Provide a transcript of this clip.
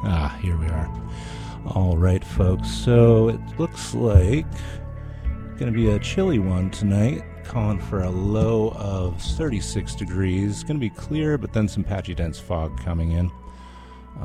Here we are. All right, folks. So it looks like going to be a chilly one tonight. Calling for a low of 36 degrees. Going to be clear, but then some patchy dense fog coming in.